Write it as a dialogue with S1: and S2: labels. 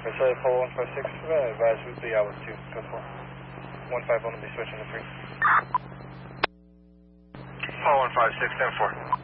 S1: Charlie Polo 156, advise with the hours 2, code 4. 151 will be switching to 3.
S2: Polo 156, 10-4.